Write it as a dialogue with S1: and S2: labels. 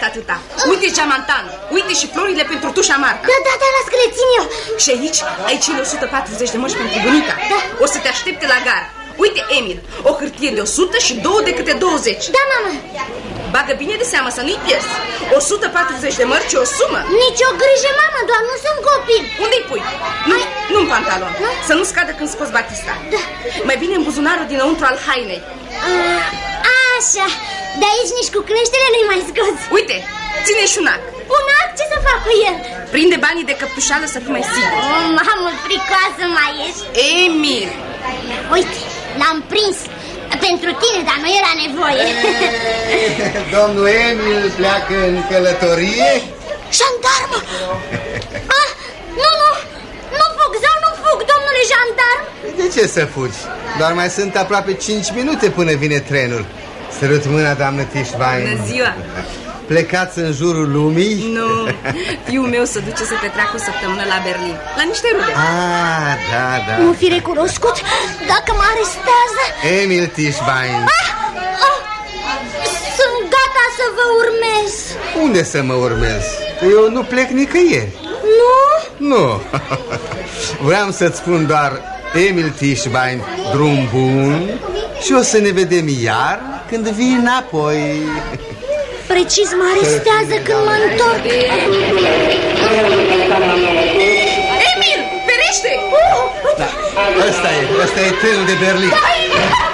S1: atâta. Uite geamantan, uite și florile pentru tușa Marca.
S2: Da, las că le țin eu.
S1: Și aici ai cele 140 de mărci pentru bunica.
S2: Da.
S1: O să te aștepte la gar. Uite, Emil, o hârtie de 100 și 2 de câte 20.
S2: Da, mamă.
S1: Bagă bine de seamă să nu-i pierzi. 140 de mărci o sumă.
S2: Nici o grijă, mamă, doar nu sunt copil.
S1: Unde-i pui? Nu în pantalon. Să nu scadă când scoți batista.
S2: Da.
S1: Mai bine în buzunarul dinăuntru al hainei.
S2: Așa, de aici nici cu creștere nu-i mai scoți.
S1: Uite, ține și un ac.
S2: Un ac? Ce să fac cu el?
S1: Prinde banii de căptușală să fii mai sigur.
S2: Mamă, fricoasă mai ești.
S1: Emil!
S2: Uite, l-am prins. Pentru tine, dar nu era nevoie.
S3: Domnul Emil pleacă în călătorie?
S2: Jandarmă! Nu fug, zău, nu fug, domnule jandarm.
S3: De ce să fugi? Doar mai sunt aproape 5 minute până vine trenul. Sărut mâna, doamnă Tischbein.
S1: Bună ziua!
S3: Plecați în jurul lumii?
S1: Nu, fiul meu se duce să petreacă o săptămână la Berlin, la niște rude.
S3: Da.
S2: Nu fi recunoscut dacă mă arestează.
S3: Emil Tischbein.
S2: Sunt gata să vă urmez.
S3: Unde să mă urmez? Eu nu plec nicăieri. Nu? Vreau să-ți spun doar, Emil Tischbein, drum bun. Și o să ne vedem iar când vii înapoi.
S2: Precis mă arestează când mă întorc.
S1: Emil, ferește!
S3: Da, ăsta e trenul de Berlin.